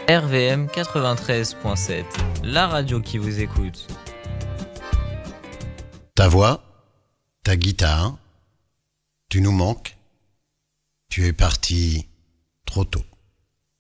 RVM 93.7, la radio qui vous écoute. Ta voix, ta guitare, tu nous manques. Tu es parti trop tôt.